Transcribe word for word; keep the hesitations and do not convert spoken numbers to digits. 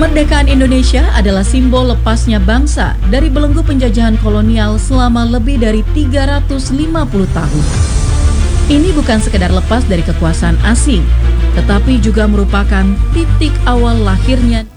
Kemerdekaan Indonesia adalah simbol lepasnya bangsa dari belenggu penjajahan kolonial selama lebih dari tiga ratus lima puluh tahun. Ini bukan sekedar lepas dari kekuasaan asing, tetapi juga merupakan titik awal lahirnya